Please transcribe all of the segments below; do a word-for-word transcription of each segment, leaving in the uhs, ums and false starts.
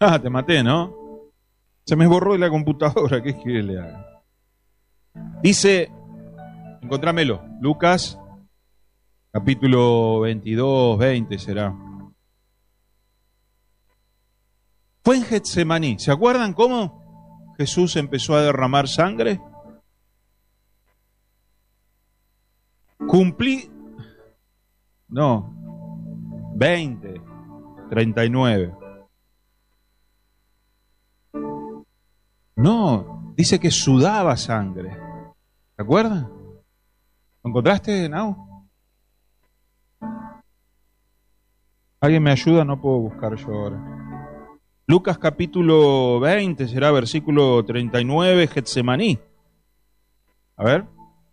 Ah, te maté, ¿no? Se me borró de la computadora, ¿qué quiere que le haga? Dice, encontrámelo, Lucas, capítulo veintidós, veinte será. Fue en Getsemaní. ¿Se acuerdan cómo Jesús empezó a derramar sangre? Cumplí, no, veinte, treinta y nueve. No, dice que sudaba sangre. ¿Se acuerdan? ¿Lo encontraste, Nau? ¿Alguien me ayuda? No puedo buscar yo ahora. Lucas capítulo veinte, será versículo treinta y nueve, Getsemaní. A ver.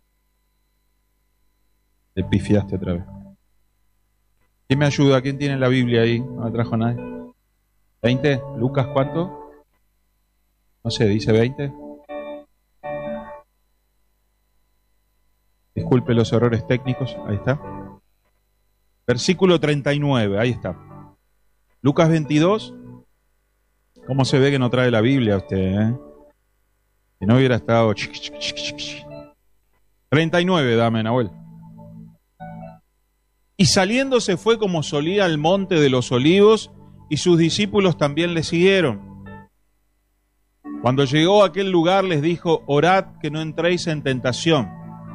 Te pifiaste otra vez. ¿Quién me ayuda? ¿Quién tiene la Biblia ahí? No me trajo nadie. ¿veinte? ¿Lucas cuánto? No sé, ¿dice veinte? Disculpe los errores técnicos. Ahí está. Versículo treinta y nueve, ahí está. Lucas veintidós. ¿Cómo se ve que no trae la Biblia usted, eh? Si no hubiera estado... treinta y nueve, dame, Nahuel. Y saliendo se fue como solía al monte de los olivos, y sus discípulos también le siguieron. Cuando llegó a aquel lugar les dijo, orad que no entréis en tentación.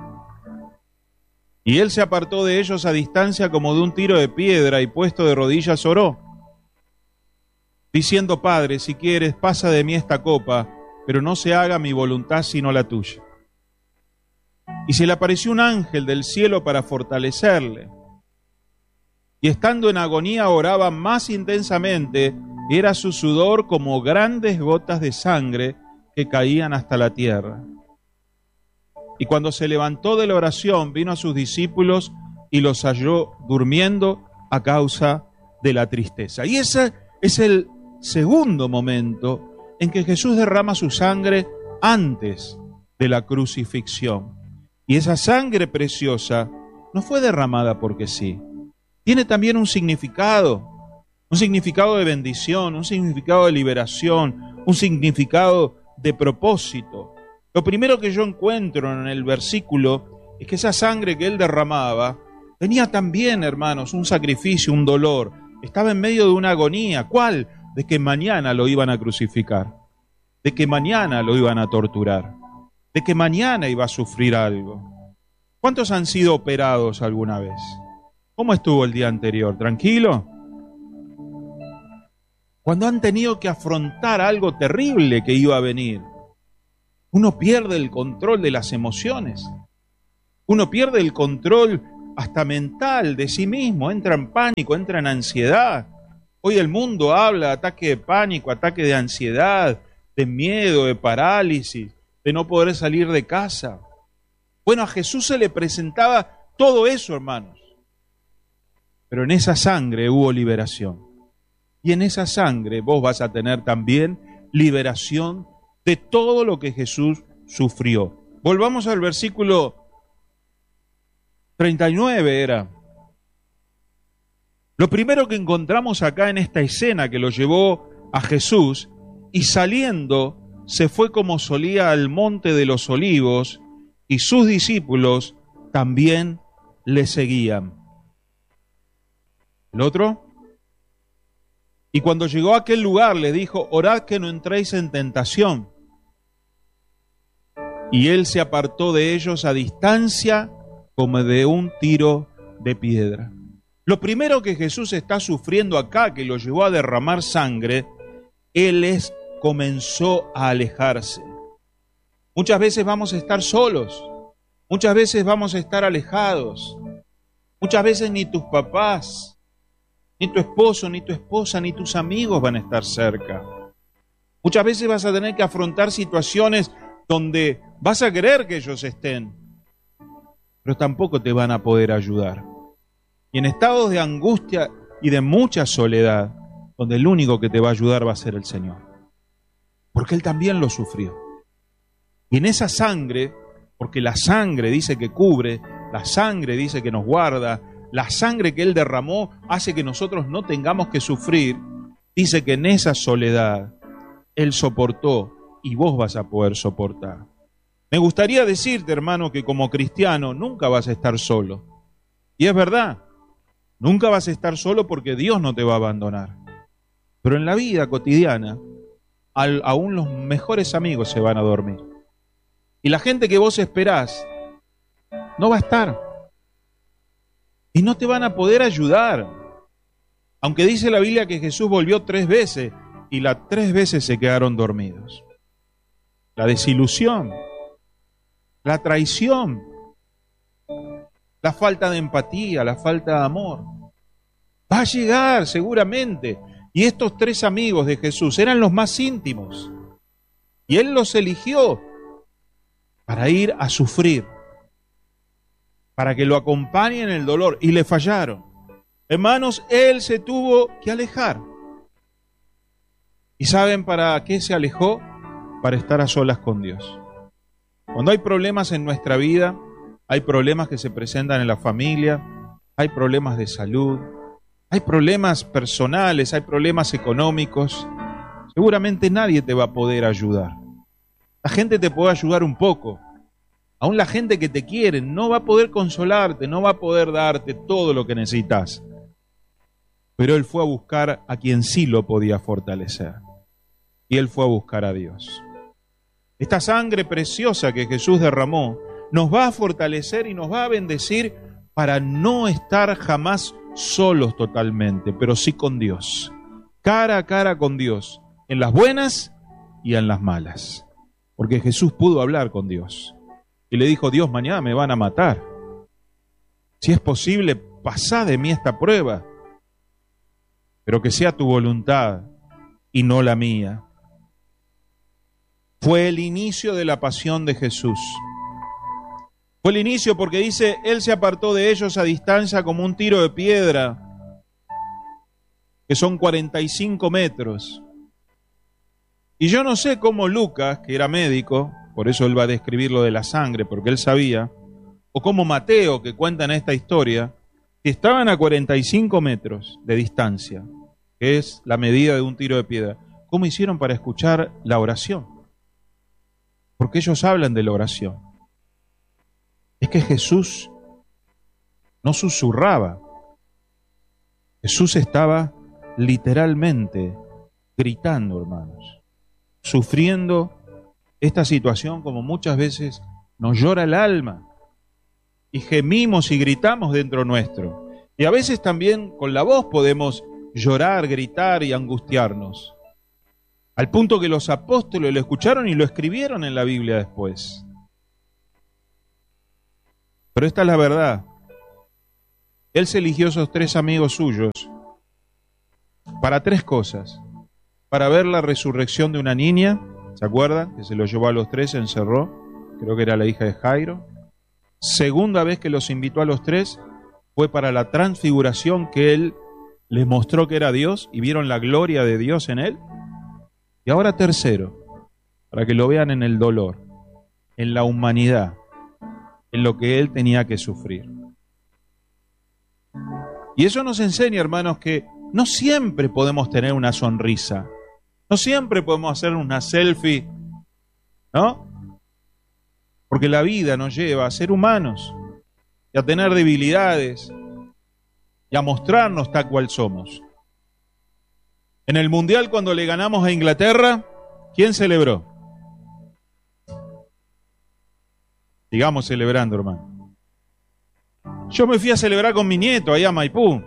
Y él se apartó de ellos a distancia como de un tiro de piedra, y puesto de rodillas oró, diciendo, Padre, si quieres, pasa de mí esta copa, pero no se haga mi voluntad sino la tuya. Y se le apareció un ángel del cielo para fortalecerle. Y estando en agonía oraba más intensamente, y era su sudor como grandes gotas de sangre que caían hasta la tierra. Y cuando se levantó de la oración, vino a sus discípulos y los halló durmiendo a causa de la tristeza. Y ese es el segundo momento en que Jesús derrama su sangre antes de la crucifixión. Y esa sangre preciosa no fue derramada porque sí. Tiene también un significado, un significado de bendición, un significado de liberación, un significado de propósito. Lo primero que yo encuentro en el versículo es que esa sangre que él derramaba tenía también, hermanos, un sacrificio, un dolor. Estaba en medio de una agonía. ¿Cuál? De que mañana lo iban a crucificar, de que mañana lo iban a torturar, de que mañana iba a sufrir algo. ¿Cuántos han sido operados alguna vez? ¿Cómo estuvo el día anterior? ¿Tranquilo? Cuando han tenido que afrontar algo terrible que iba a venir, uno pierde el control de las emociones, uno pierde el control hasta mental de sí mismo, entra en pánico, entra en ansiedad. Hoy el mundo habla de ataque de pánico, ataque de ansiedad, de miedo, de parálisis, de no poder salir de casa. Bueno, a Jesús se le presentaba todo eso, hermanos. Pero en esa sangre hubo liberación. Y en esa sangre vos vas a tener también liberación de todo lo que Jesús sufrió. Volvamos al versículo treinta y nueve era. Lo primero que encontramos acá en esta escena que lo llevó a Jesús, y saliendo se fue como solía al monte de los olivos, y sus discípulos también le seguían. ¿El otro? Y cuando llegó a aquel lugar le dijo, orad que no entréis en tentación. Y él se apartó de ellos a distancia como de un tiro de piedra. Lo primero que Jesús está sufriendo acá, que lo llevó a derramar sangre, él es, comenzó a alejarse. Muchas veces vamos a estar solos, muchas veces vamos a estar alejados, muchas veces ni tus papás, ni tu esposo, ni tu esposa, ni tus amigos van a estar cerca. Muchas veces vas a tener que afrontar situaciones donde vas a querer que ellos estén, pero tampoco te van a poder ayudar. Y en estados de angustia y de mucha soledad, donde el único que te va a ayudar va a ser el Señor. Porque Él también lo sufrió. Y en esa sangre, porque la sangre dice que cubre, la sangre dice que nos guarda, la sangre que Él derramó hace que nosotros no tengamos que sufrir, dice que en esa soledad Él soportó y vos vas a poder soportar. Me gustaría decirte, hermano, que como cristiano nunca vas a estar solo. Y es verdad, nunca vas a estar solo porque Dios no te va a abandonar. Pero en la vida cotidiana, al, aún los mejores amigos se van a dormir. Y la gente que vos esperás no va a estar. Y no te van a poder ayudar. Aunque dice la Biblia que Jesús volvió tres veces y las tres veces se quedaron dormidos. La desilusión, la traición, la falta de empatía, la falta de amor. Va a llegar seguramente. Y estos tres amigos de Jesús eran los más íntimos. Y Él los eligió para ir a sufrir, para que lo acompañen en el dolor. Y le fallaron. Hermanos, Él se tuvo que alejar. ¿Y saben para qué se alejó? Para estar a solas con Dios. Cuando hay problemas en nuestra vida, hay problemas que se presentan en la familia, hay problemas de salud, hay problemas personales, hay problemas económicos. Seguramente nadie te va a poder ayudar. La gente te puede ayudar un poco. Aún la gente que te quiere no va a poder consolarte, no va a poder darte todo lo que necesitas. Pero Él fue a buscar a quien sí lo podía fortalecer. Y Él fue a buscar a Dios. Esta sangre preciosa que Jesús derramó nos va a fortalecer y nos va a bendecir para no estar jamás solos totalmente, pero sí con Dios. Cara a cara con Dios, en las buenas y en las malas. Porque Jesús pudo hablar con Dios. Y le dijo, Dios, mañana me van a matar. Si es posible, pasá de mí esta prueba. Pero que sea tu voluntad y no la mía. Fue el inicio de la pasión de Jesús. Fue el inicio porque dice, Él se apartó de ellos a distancia como un tiro de piedra, que son cuarenta y cinco metros. Y yo no sé cómo Lucas, que era médico, por eso él va a describir lo de la sangre, porque él sabía, o como Mateo, que cuenta en esta historia, que estaban a cuarenta y cinco metros de distancia, que es la medida de un tiro de piedra. ¿Cómo hicieron para escuchar la oración? Porque ellos hablan de la oración. Es que Jesús no susurraba. Jesús estaba literalmente gritando, hermanos, sufriendo esta situación como muchas veces nos llora el alma y gemimos y gritamos dentro nuestro. Y a veces también con la voz podemos llorar, gritar y angustiarnos. Al punto que los apóstoles lo escucharon y lo escribieron en la Biblia después. Pero esta es la verdad. Él se eligió a esos tres amigos suyos para tres cosas. Para ver la resurrección de una niña, ¿se acuerdan? Que se lo llevó a los tres, se encerró. Creo que era la hija de Jairo. Segunda vez que los invitó a los tres fue para la transfiguración, que Él les mostró que era Dios y vieron la gloria de Dios en Él. Y ahora tercero, para que lo vean en el dolor, en la humanidad, en lo que Él tenía que sufrir. Y eso nos enseña, hermanos, que no siempre podemos tener una sonrisa, no siempre podemos hacer una selfie, ¿no? Porque la vida nos lleva a ser humanos y a tener debilidades y a mostrarnos tal cual somos. En el Mundial, cuando le ganamos a Inglaterra, ¿quién celebró? Sigamos celebrando, hermano. Yo me fui a celebrar con mi nieto allá a Maipú.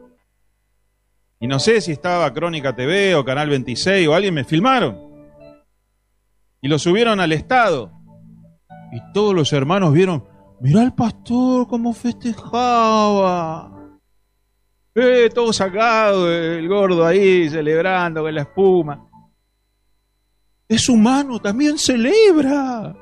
Y no sé si estaba Crónica T V o Canal veintiséis o alguien, me filmaron. Y lo subieron al estado. Y todos los hermanos vieron, mirá al pastor cómo festejaba. Eh, todo sacado, el gordo ahí celebrando con la espuma. Es humano, también celebra.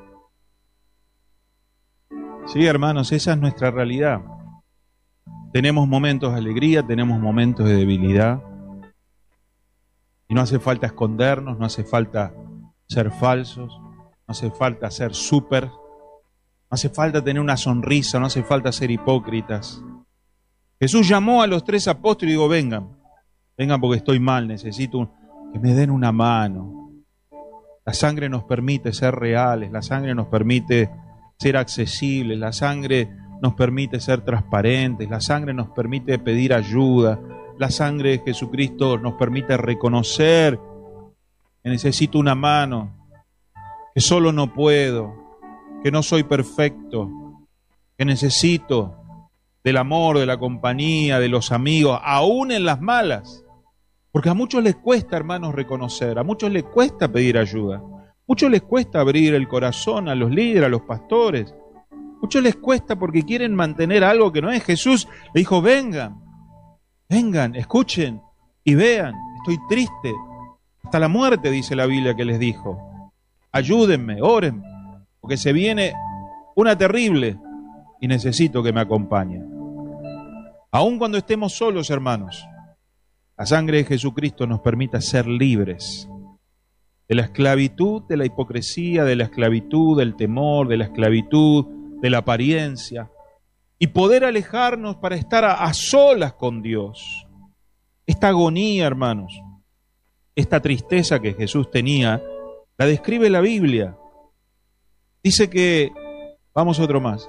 Sí, hermanos, esa es nuestra realidad. Tenemos momentos de alegría, tenemos momentos de debilidad. Y no hace falta escondernos, no hace falta ser falsos, no hace falta ser súper, no hace falta tener una sonrisa, no hace falta ser hipócritas. Jesús llamó a los tres apóstoles y dijo, vengan, vengan porque estoy mal, necesito un, que me den una mano. La sangre nos permite ser reales, la sangre nos permite ser accesibles, la sangre nos permite ser transparentes, la sangre nos permite pedir ayuda, la sangre de Jesucristo nos permite reconocer que necesito una mano, que solo no puedo, que no soy perfecto, que necesito del amor, de la compañía, de los amigos, aún en las malas. Porque a muchos les cuesta, hermanos, reconocer, a muchos les cuesta pedir ayuda, a muchos les cuesta abrir el corazón a los líderes, a los pastores, a muchos les cuesta porque quieren mantener algo que no es. Jesús le dijo, vengan, vengan, escuchen y vean, estoy triste, hasta la muerte, dice la Biblia que les dijo. Ayúdenme, oren, porque se viene una terrible y necesito que me acompañen. Aun cuando estemos solos, hermanos, la sangre de Jesucristo nos permite ser libres de la esclavitud, de la hipocresía, de la esclavitud, del temor, de la esclavitud, de la apariencia, y poder alejarnos para estar a, a solas con Dios. Esta agonía, hermanos, esta tristeza que Jesús tenía, la describe la Biblia. Dice que, vamos otro más.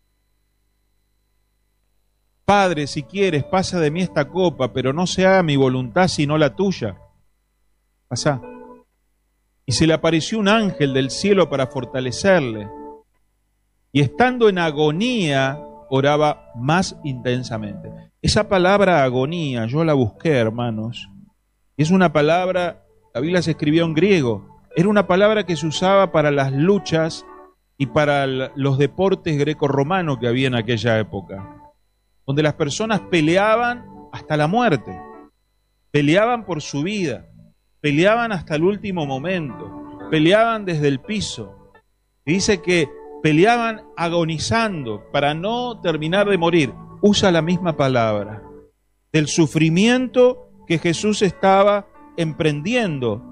Padre, si quieres, pasa de mí esta copa, pero no se haga mi voluntad sino la tuya. Pasa. Y se le apareció un ángel del cielo para fortalecerle. Y estando en agonía, oraba más intensamente. Esa palabra agonía, yo la busqué, hermanos. Y es una palabra, la Biblia se escribió en griego. Era una palabra que se usaba para las luchas y para los deportes grecorromanos que había en aquella época, donde las personas peleaban hasta la muerte, peleaban por su vida, peleaban hasta el último momento, peleaban desde el piso. Y dice que peleaban agonizando para no terminar de morir. Usa la misma palabra, del sufrimiento que Jesús estaba emprendiendo.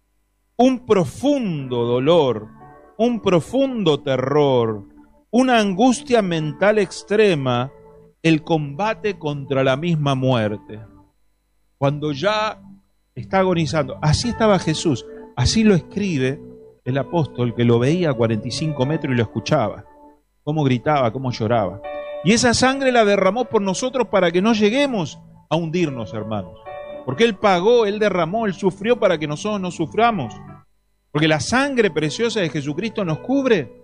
Un profundo dolor, un profundo terror, una angustia mental extrema, el combate contra la misma muerte. Cuando ya está agonizando, así estaba Jesús, así lo escribe el apóstol que lo veía a cuarenta y cinco metros y lo escuchaba, cómo gritaba, cómo lloraba. Y esa sangre la derramó por nosotros para que no lleguemos a hundirnos, hermanos. Porque Él pagó, Él derramó, Él sufrió para que nosotros no suframos. Porque la sangre preciosa de Jesucristo nos cubre,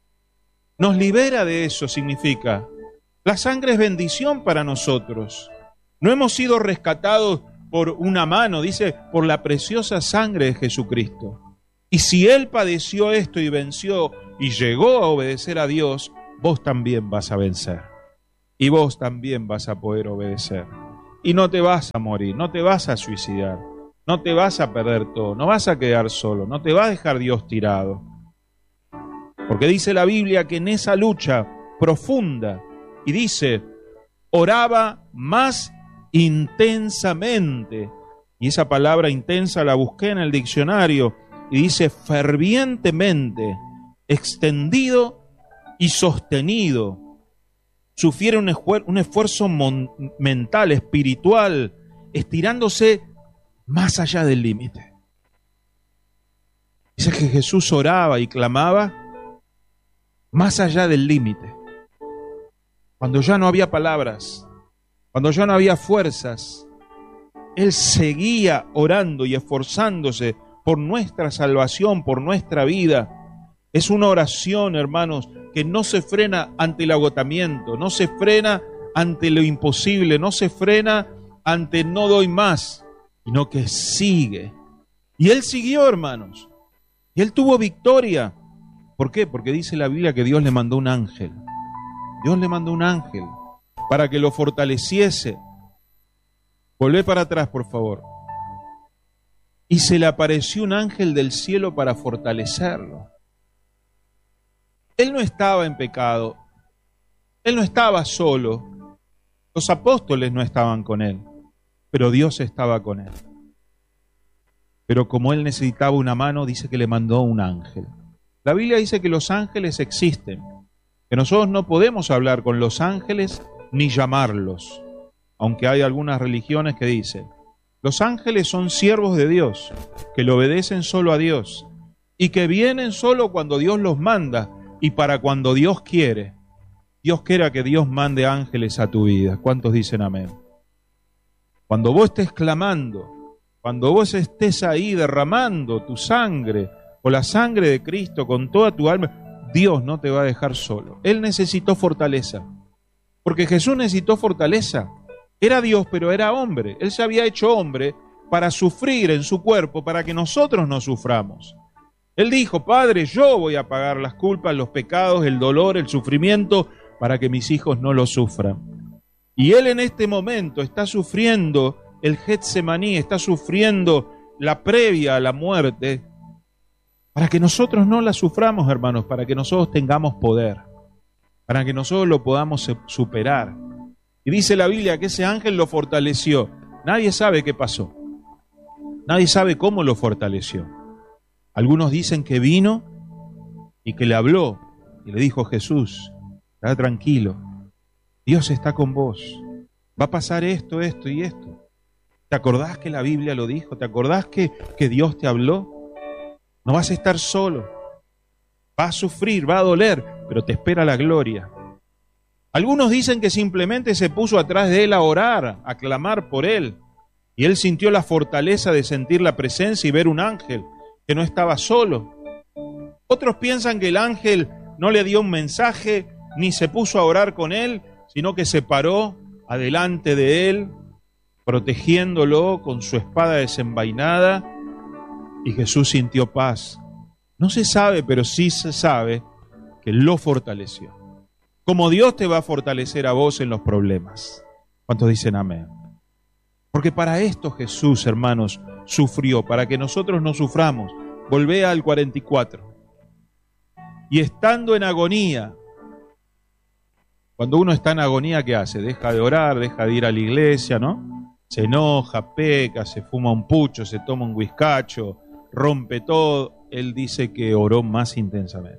nos libera de eso, significa. La sangre es bendición para nosotros. No hemos sido rescatados por una mano, dice, por la preciosa sangre de Jesucristo. Y si Él padeció esto y venció y llegó a obedecer a Dios, vos también vas a vencer. Y vos también vas a poder obedecer. Y no te vas a morir, no te vas a suicidar, no te vas a perder todo, no vas a quedar solo, no te va a dejar Dios tirado. Porque dice la Biblia que en esa lucha profunda, y dice, oraba más intensamente. Y esa palabra intensa la busqué en el diccionario, y dice fervientemente, extendido y sostenido. Sufiere un, esfuer- un esfuerzo mon- mental, espiritual, estirándose más allá del límite. Dice que Jesús oraba y clamaba más allá del límite. Cuando ya no había palabras, cuando ya no había fuerzas, Él seguía orando y esforzándose por nuestra salvación, por nuestra vida. Es una oración, hermanos, que no se frena ante el agotamiento, no se frena ante lo imposible, no se frena ante no doy más, sino que sigue. Y Él siguió, hermanos, y Él tuvo victoria. ¿Por qué? Porque dice la Biblia que Dios le mandó un ángel. Dios le mandó un ángel para que lo fortaleciese. Volvé para atrás, por favor. Y se le apareció un ángel del cielo para fortalecerlo. Él no estaba en pecado. Él no estaba solo. Los apóstoles no estaban con él. Pero Dios estaba con él. Pero como él necesitaba una mano, dice que le mandó un ángel. La Biblia dice que los ángeles existen. Que nosotros no podemos hablar con los ángeles ni llamarlos. Aunque hay algunas religiones que dicen, Los ángeles son siervos de Dios, que le obedecen solo a Dios y que vienen solo cuando Dios los manda y para cuando Dios quiere. Dios quiera que Dios mande ángeles a tu vida. ¿Cuántos dicen amén? Cuando vos estés clamando, cuando vos estés ahí derramando tu sangre o la sangre de Cristo con toda tu alma, Dios no te va a dejar solo. Él necesitó fortaleza, porque Jesús necesitó fortaleza. Era Dios, pero era hombre. Él se había hecho hombre para sufrir en su cuerpo, para que nosotros no suframos. Él dijo, Padre, yo voy a pagar las culpas, los pecados, el dolor, el sufrimiento, para que mis hijos no lo sufran. Y Él en este momento está sufriendo el Getsemaní, está sufriendo la previa a la muerte, para que nosotros no la suframos, hermanos, para que nosotros tengamos poder, para que nosotros lo podamos superar. Y dice la Biblia que ese ángel lo fortaleció. Nadie sabe qué pasó. Nadie sabe cómo lo fortaleció. Algunos dicen que vino y que le habló y le dijo, Jesús, está tranquilo, Dios está con vos, va a pasar esto, esto y esto. ¿Te acordás que la Biblia lo dijo? ¿Te acordás que, que Dios te habló? No vas a estar solo, va a sufrir, va a doler, pero te espera la gloria. Algunos dicen que simplemente se puso atrás de él a orar, a clamar por él, y él sintió la fortaleza de sentir la presencia y ver un ángel, que no estaba solo. Otros piensan que el ángel no le dio un mensaje, ni se puso a orar con él, sino que se paró adelante de él, protegiéndolo con su espada desenvainada, y Jesús sintió paz. No se sabe, pero sí se sabe que lo fortaleció. Como Dios te va a fortalecer a vos en los problemas. ¿Cuántos dicen amén? Porque para esto Jesús, hermanos, sufrió, para que nosotros no suframos. Volvé al cuarenta y cuatro. Y estando en agonía, cuando uno está en agonía, ¿qué hace? Deja de orar, deja de ir a la iglesia, ¿no? Se enoja, peca, se fuma un pucho, se toma un whiskacho, rompe todo. Él dice que oró más intensamente.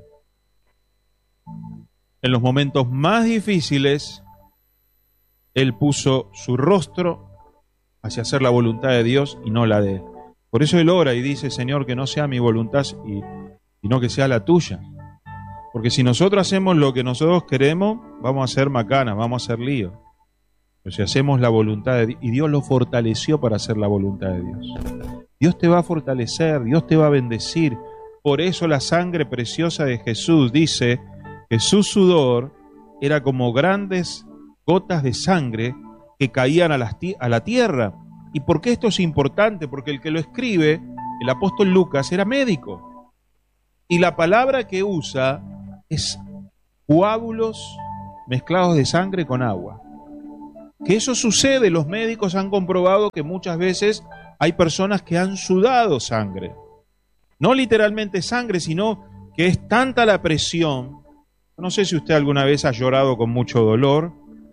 En los momentos más difíciles, él puso su rostro hacia hacer la voluntad de Dios y no la de él. Por eso él ora y dice, Señor, que no sea mi voluntad, y, sino que sea la tuya. Porque si nosotros hacemos lo que nosotros queremos, vamos a hacer macanas, vamos a hacer lío. Pero si hacemos la voluntad de Dios, y Dios lo fortaleció para hacer la voluntad de Dios. Dios te va a fortalecer, Dios te va a bendecir. Por eso la sangre preciosa de Jesús dice que su sudor era como grandes gotas de sangre que caían a la, a la tierra. ¿Y por qué esto es importante? Porque el que lo escribe, el apóstol Lucas, era médico. Y la palabra que usa es coágulos mezclados de sangre con agua. Que eso sucede, los médicos han comprobado que muchas veces hay personas que han sudado sangre. No literalmente sangre, sino que es tanta la presión. No sé si usted alguna vez ha llorado con mucho dolor,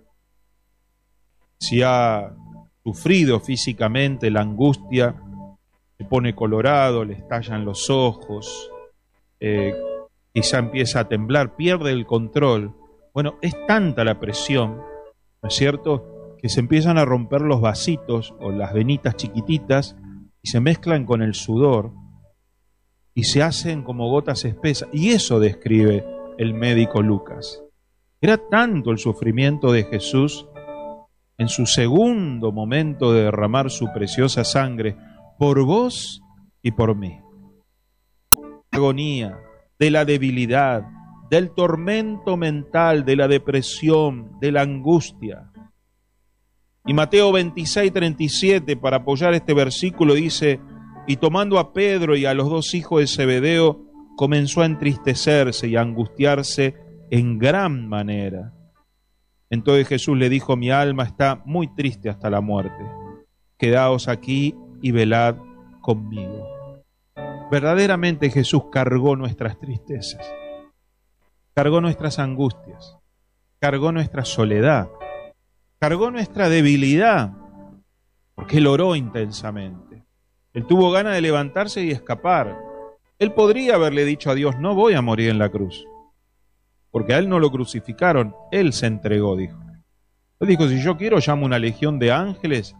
si ha sufrido físicamente la angustia, se pone colorado, le estallan los ojos, eh, quizá empieza a temblar, pierde el control. Bueno, es tanta la presión, ¿no es cierto?, que se empiezan a romper los vasitos o las venitas chiquititas y se mezclan con el sudor y se hacen como gotas espesas. Y eso describe el médico Lucas. Era tanto el sufrimiento de Jesús en su segundo momento de derramar su preciosa sangre por vos y por mí. La agonía, de la debilidad, del tormento mental, de la depresión, de la angustia. Y Mateo veintiséis, treinta y siete, para apoyar este versículo, dice, y tomando a Pedro y a los dos hijos de Zebedeo, comenzó a entristecerse y a angustiarse en gran manera. Entonces Jesús le dijo, mi alma está muy triste hasta la muerte. Quedaos aquí y velad conmigo. Verdaderamente Jesús cargó nuestras tristezas, cargó nuestras angustias, cargó nuestra soledad, cargó nuestra debilidad, porque Él oró intensamente. Él tuvo ganas de levantarse y escapar. Él podría haberle dicho a Dios, no voy a morir en la cruz, porque a Él no lo crucificaron, Él se entregó, dijo. Él dijo, si yo quiero, llamo una legión de ángeles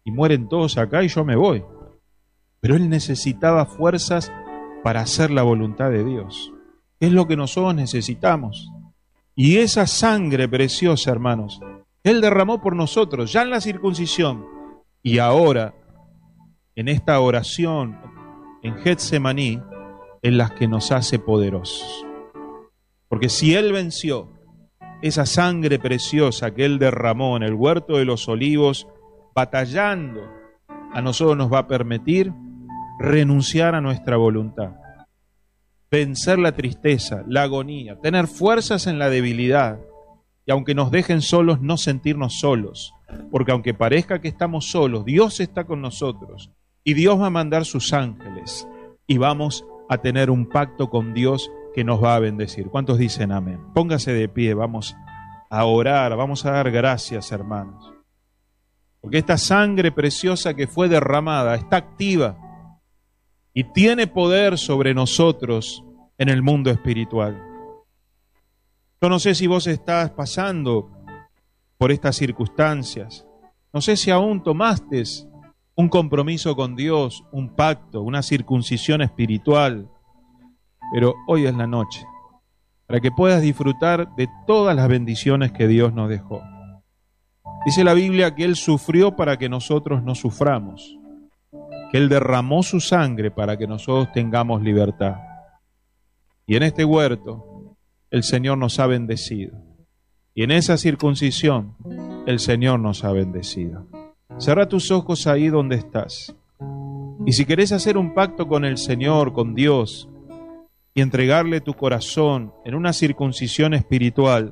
y mueren todos acá y yo me voy. Pero él necesitaba fuerzas para hacer la voluntad de Dios. Es lo que nosotros necesitamos. Y esa sangre preciosa, hermanos, él derramó por nosotros, ya en la circuncisión, y ahora, en esta oración, en Getsemaní, en las que nos hace poderosos. Porque si él venció, esa sangre preciosa que él derramó en el huerto de los olivos, batallando, a nosotros nos va a permitir renunciar a nuestra voluntad, vencer la tristeza, la agonía, tener fuerzas en la debilidad, y aunque nos dejen solos, no sentirnos solos, porque aunque parezca que estamos solos, Dios está con nosotros, y Dios va a mandar sus ángeles, y vamos a tener un pacto con Dios que nos va a bendecir. ¿Cuántos dicen amén? Póngase de pie, vamos a orar, vamos a dar gracias, hermanos. Porque esta sangre preciosa que fue derramada está activa y tiene poder sobre nosotros en el mundo espiritual. Yo no sé si vos estás pasando por estas circunstancias. No sé si aún tomaste un compromiso con Dios, un pacto, una circuncisión espiritual. Pero hoy es la noche, para que puedas disfrutar de todas las bendiciones que Dios nos dejó. Dice la Biblia que Él sufrió para que nosotros no suframos, que Él derramó su sangre para que nosotros tengamos libertad. Y en este huerto el Señor nos ha bendecido. Y en esa circuncisión el Señor nos ha bendecido. Cerra tus ojos ahí donde estás. Y si querés hacer un pacto con el Señor, con Dios, y entregarle tu corazón en una circuncisión espiritual,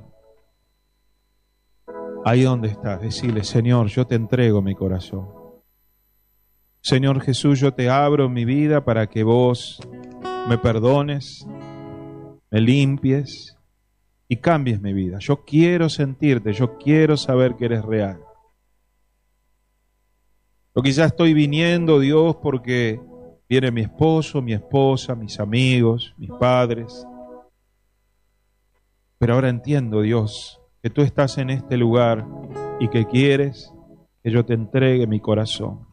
ahí donde estás, decirle: Señor, yo te entrego mi corazón. Señor Jesús, yo te abro mi vida para que vos me perdones, me limpies y cambies mi vida. Yo quiero sentirte, yo quiero saber que eres real. Yo quizás estoy viniendo, Dios, porque viene mi esposo, mi esposa, mis amigos, mis padres. Pero ahora entiendo, Dios, que tú estás en este lugar y que quieres que yo te entregue mi corazón.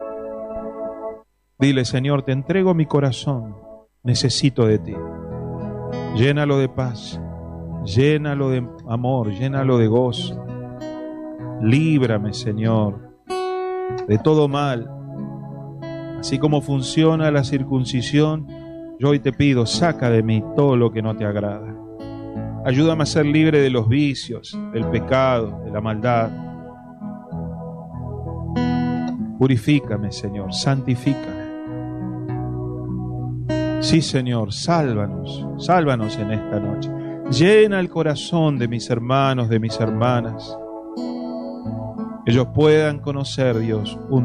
Dile: Señor, te entrego mi corazón, necesito de ti. Llénalo de paz, llénalo de amor, llénalo de gozo. Líbrame, Señor, de todo mal. Así como funciona la circuncisión, yo hoy te pido: saca de mí todo lo que no te agrada. Ayúdame a ser libre de los vicios, del pecado, de la maldad. Purifícame, Señor, santifícame. Sí, Señor, sálvanos, sálvanos en esta noche. Llena el corazón de mis hermanos, de mis hermanas, que ellos puedan conocer, Dios, un